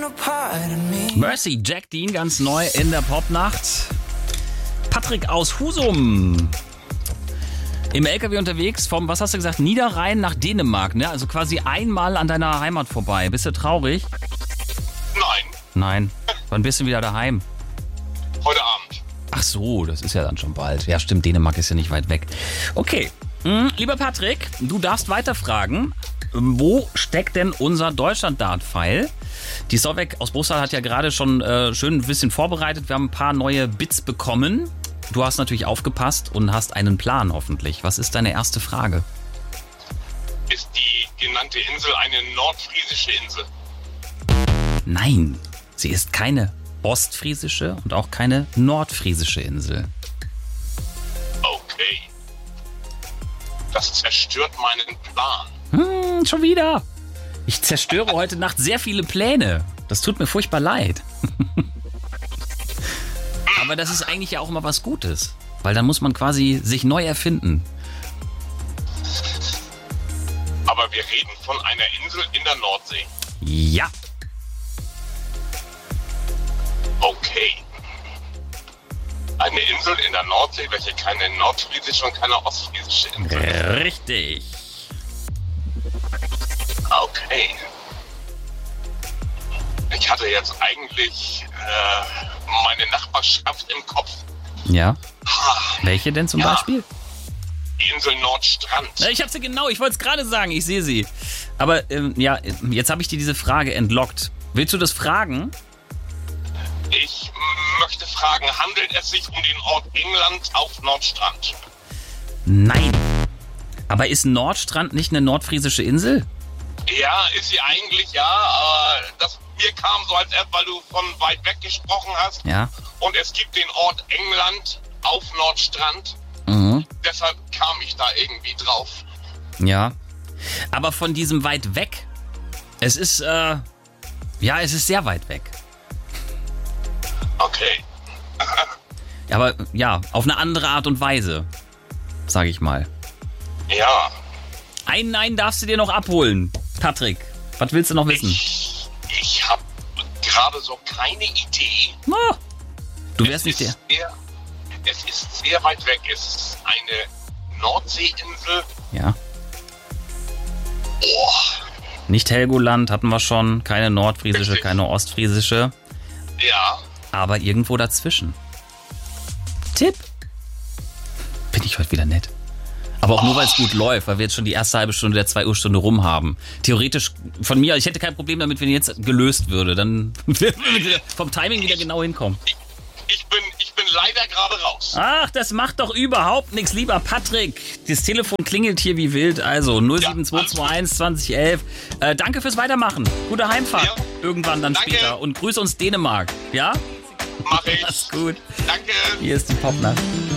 Mercy, Jack Dean, ganz neu in der Popnacht. Patrick aus Husum. Im LKW unterwegs vom, was hast du gesagt, Niederrhein nach Dänemark, ne? Also quasi einmal an deiner Heimat vorbei. Bist du traurig? Nein. Wann bist du wieder daheim? Heute Abend. Ach so, das ist ja dann schon bald. Ja, stimmt, Dänemark ist ja nicht weit weg. Okay, lieber Patrick, du darfst weiterfragen. Wo steckt denn unser Deutschland-Dart-Pfeil? Die Solveig aus Bruchsal hat ja gerade schon schön ein bisschen vorbereitet. Wir haben ein paar neue Bits bekommen. Du hast natürlich aufgepasst und hast einen Plan hoffentlich. Was ist deine erste Frage? Ist die genannte Insel eine nordfriesische Insel? Nein, sie ist keine ostfriesische und auch keine nordfriesische Insel. Okay. Das zerstört meinen Plan. Schon wieder. Ich zerstöre heute Nacht sehr viele Pläne. Das tut mir furchtbar leid. Aber das ist eigentlich ja auch mal was Gutes. Weil dann muss man quasi sich neu erfinden. Aber wir reden von einer Insel in der Nordsee. Ja. Okay. Eine Insel in der Nordsee, welche keine nordfriesische und keine ostfriesische Insel ist. Richtig. Okay. Ich hatte jetzt eigentlich meine Nachbarschaft im Kopf. Ja. Welche denn zum Beispiel? Die Insel Nordstrand. Ich hab sie genau, ich wollte es gerade sagen, ich sehe sie. Aber ja, jetzt habe ich dir diese Frage entlockt. Willst du das fragen? Ich möchte fragen, handelt es sich um den Ort England auf Nordstrand? Nein. Aber ist Nordstrand nicht eine nordfriesische Insel? Ja, ist sie eigentlich, ja. Aber das mir kam so als erst, weil du von weit weg gesprochen hast. Ja. Und es gibt den Ort England auf Nordstrand. Mhm. Deshalb kam ich da irgendwie drauf. Ja. Aber von diesem weit weg, es ist, ja, es ist sehr weit weg. Okay. Aber ja, auf eine andere Art und Weise, sage ich mal. Ja. Ein Nein darfst du dir noch abholen, Patrick. Was willst du noch wissen? Ich habe gerade so keine Idee. Oh, du wärst nicht der. Es ist sehr weit weg. Es ist eine Nordseeinsel. Ja. Oh. Nicht Helgoland hatten wir schon. Keine nordfriesische, Richtig. keine ostfriesische. Ja. Aber irgendwo dazwischen. Tipp. Bin ich heute wieder nett. Aber auch nur, weil es gut läuft, weil wir jetzt schon die erste halbe Stunde der 2-Uhr-Stunde rum haben. Theoretisch von mir, ich hätte kein Problem damit, wenn jetzt gelöst würde. Dann würden wir vom Timing wieder genau hinkommen. Ich bin leider gerade raus. Ach, das macht doch überhaupt nichts, lieber Patrick. Das Telefon klingelt hier wie wild. Also 07221 2011. Danke fürs Weitermachen. Gute Heimfahrt. Ja. Irgendwann dann Danke. später. Und grüß uns Dänemark. Ja? Mach ich. Mach's gut. Danke. Hier ist die Popnacht.